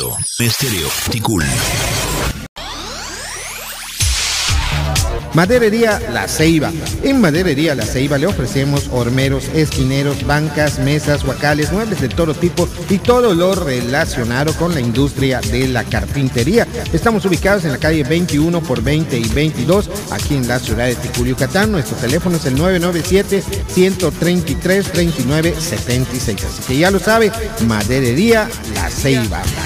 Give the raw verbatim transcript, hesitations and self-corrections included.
Estéreo. Estéreo Ticul. Maderería La Ceiba. En Maderería La Ceiba le ofrecemos hormeros, esquineros, bancas, mesas, huacales, muebles de todo tipo y todo lo relacionado con la industria de la carpintería. Estamos ubicados en la calle veintiuno por veinte y veintidós, aquí en la ciudad de Ticul, Yucatán. Nuestro teléfono es el nueve nueve siete, uno tres tres, dos nueve siete seis. Así que ya lo sabe, Maderería La Ceiba.